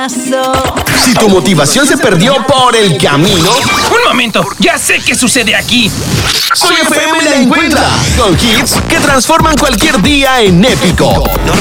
paso. Si tu motivación se perdió por el camino, ¡Un momento! ¡Ya sé qué sucede aquí! Soy FM la encuentra con hits que transforman cualquier día en épico.